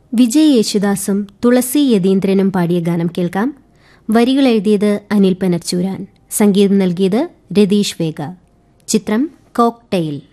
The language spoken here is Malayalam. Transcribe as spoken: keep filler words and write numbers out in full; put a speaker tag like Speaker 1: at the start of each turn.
Speaker 1: വിജയ് യേശുദാസും തുളസി യതീന്ദ്രനും പാടിയ ഗാനം കേൾക്കാം. വരികൾ എഴുതിയത് അനിൽ പനച്ചൂരാൻ, സംഗീതം നൽകിയത് രതീഷ് വേഗ. ചിത്രം കോക്ടെയിൽ.